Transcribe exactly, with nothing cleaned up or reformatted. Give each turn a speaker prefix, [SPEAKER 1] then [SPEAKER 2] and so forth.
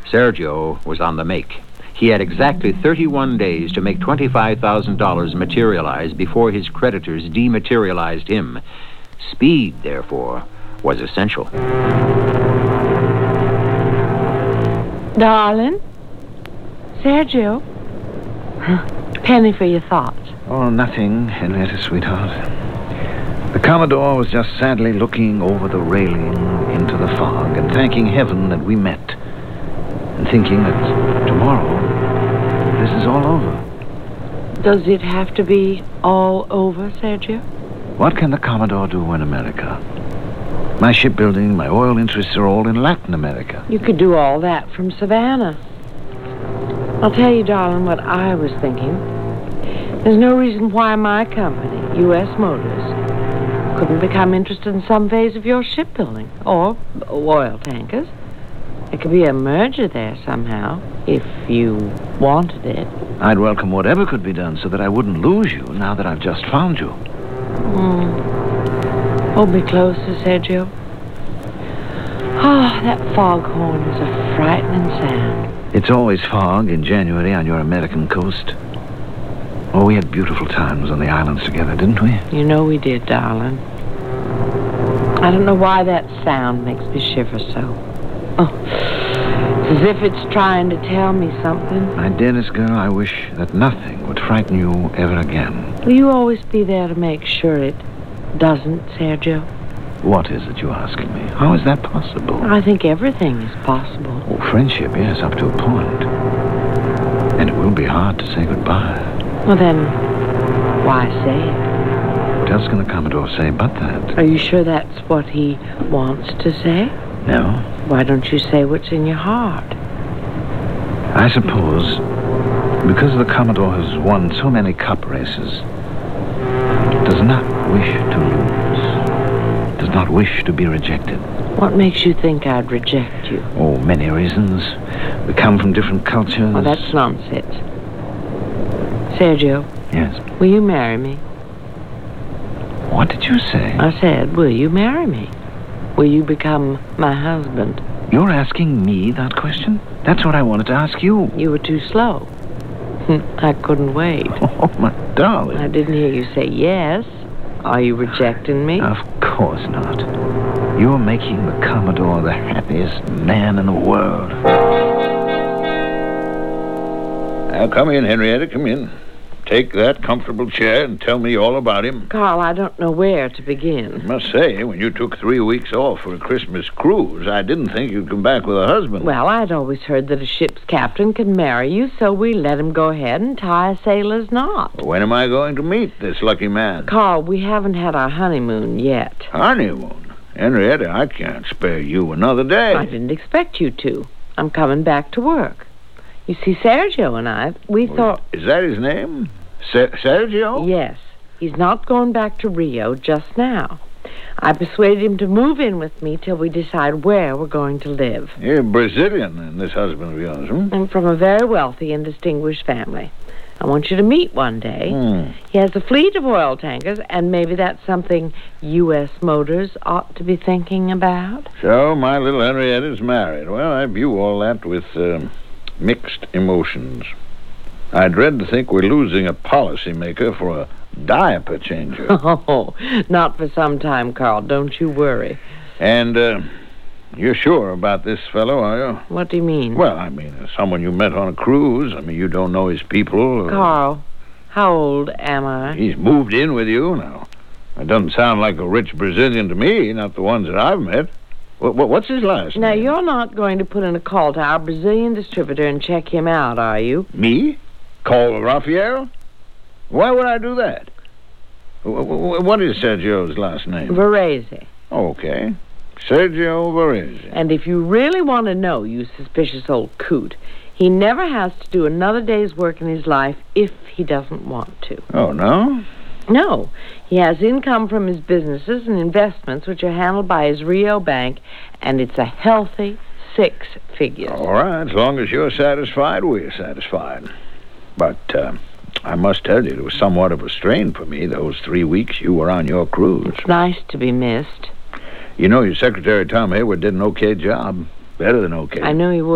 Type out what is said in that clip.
[SPEAKER 1] Sergio was on the make. He had exactly thirty-one days to make twenty-five thousand dollars materialize before his creditors dematerialized him. Speed, therefore, was essential.
[SPEAKER 2] Darling? Sergio? Penny for your thoughts.
[SPEAKER 3] Oh, nothing, Henrietta, sweetheart. The Commodore was just sadly looking over the railing into the fog and thanking heaven that we met, and thinking that tomorrow this is all over.
[SPEAKER 2] Does it have to be all over, Sergio?
[SPEAKER 3] What can the Commodore do in America? My shipbuilding, my oil interests are all in Latin America.
[SPEAKER 2] You could do all that from Savannah. I'll tell you, darling, what I was thinking. There's no reason why my company, U S Motors, couldn't become interested in some phase of your shipbuilding, or oil tankers. There could be a merger there somehow, if you wanted it.
[SPEAKER 3] I'd welcome whatever could be done so that I wouldn't lose you now that I've just found you.
[SPEAKER 2] Mm. Hold me closer, Sergio. Ah, oh, that foghorn is a frightening sound.
[SPEAKER 3] It's always fog in January on your American coast. Oh, we had beautiful times on the islands together, didn't we?
[SPEAKER 2] You know we did, darling. I don't know why that sound makes me shiver so. Oh, it's as if it's trying to tell me something.
[SPEAKER 3] My dearest girl, I wish that nothing would frighten you ever again.
[SPEAKER 2] Will you always be there to make sure it doesn't, Sergio?
[SPEAKER 3] What is it you're asking me? How is that possible?
[SPEAKER 2] I think everything is possible.
[SPEAKER 3] Oh, friendship, yes, up to a point. And it will be hard to say goodbye.
[SPEAKER 2] Well, then, why say it?
[SPEAKER 3] What else can the Commodore say but that?
[SPEAKER 2] Are you sure that's what he wants to say?
[SPEAKER 3] No.
[SPEAKER 2] Why don't you say what's in your heart?
[SPEAKER 3] I suppose because the Commodore has won so many cup races, does not wish to lose, does not wish to be rejected.
[SPEAKER 2] What makes you think I'd reject you?
[SPEAKER 3] Oh, many reasons. We come from different cultures.
[SPEAKER 2] Oh, that's nonsense. Sergio.
[SPEAKER 3] Yes?
[SPEAKER 2] Will you marry me?
[SPEAKER 3] What did you say?
[SPEAKER 2] I said, will you marry me? Will you become my husband?
[SPEAKER 3] You're asking me that question? That's what I wanted to ask you.
[SPEAKER 2] You were too slow. I couldn't wait.
[SPEAKER 3] Oh, my darling.
[SPEAKER 2] I didn't hear you say yes. Are you rejecting me?
[SPEAKER 3] Of course not. You're making the Commodore the happiest man in the world.
[SPEAKER 4] Now, come in, Henrietta, come in. Take that comfortable chair and tell me all about him.
[SPEAKER 2] Carl, I don't know where to begin.
[SPEAKER 4] I must say, when you took three weeks off for a Christmas cruise, I didn't think you'd come back with a husband.
[SPEAKER 2] Well, I'd always heard that a ship's captain can marry you, so we let him go ahead and tie a sailor's knot.
[SPEAKER 4] When am I going to meet this lucky man?
[SPEAKER 2] Carl, we haven't had our honeymoon yet.
[SPEAKER 4] Honeymoon? Henrietta, I can't spare you another day.
[SPEAKER 2] I didn't expect you to. I'm coming back to work. You see, Sergio and I, we
[SPEAKER 4] Well,
[SPEAKER 2] thought...
[SPEAKER 4] Is that his name? Ser- Sergio?
[SPEAKER 2] Yes. He's not going back to Rio just now. I persuaded him to move in with me till we decide where we're going to live.
[SPEAKER 4] You're Brazilian, and this husband of yours, hmm?
[SPEAKER 2] I'm from a very wealthy and distinguished family. I want you to meet one day.
[SPEAKER 4] Hmm.
[SPEAKER 2] He has a fleet of oil tankers, and maybe that's something U S Motors ought to be thinking about.
[SPEAKER 4] So, my little Henrietta's married. Well, I view all that with um, mixed emotions. I dread to think we're losing a policymaker for a diaper changer.
[SPEAKER 2] Oh, not for some time, Carl. Don't you worry.
[SPEAKER 4] And, uh, you're sure about this fellow, are you?
[SPEAKER 2] What do you mean?
[SPEAKER 4] Well, I mean, uh, someone you met on a cruise. I mean, you don't know his people. Or...
[SPEAKER 2] Carl, how old am I?
[SPEAKER 4] He's moved in with you now. It doesn't sound like a rich Brazilian to me, not the ones that I've met. What, what, what's his last
[SPEAKER 2] Now,
[SPEAKER 4] name?
[SPEAKER 2] you're not going to put in a call to our Brazilian distributor and check him out, are you?
[SPEAKER 4] Me? Call Raphael? Why would I do that? W- w- what is Sergio's last name?
[SPEAKER 2] Varese.
[SPEAKER 4] Okay. Sergio Varese.
[SPEAKER 2] And if you really want to know, you suspicious old coot, he never has to do another day's work in his life if he doesn't want to.
[SPEAKER 4] Oh, no?
[SPEAKER 2] No. He has income from his businesses and investments, which are handled by his Rio bank, and it's a healthy six figures.
[SPEAKER 4] All right. As long as you're satisfied, we're satisfied. But uh, I must tell you, it was somewhat of a strain for me, those three weeks you were on your cruise.
[SPEAKER 2] It's nice to be missed.
[SPEAKER 4] You know, your secretary, Tom Hayward, did an okay job. Better than okay.
[SPEAKER 2] I knew he would.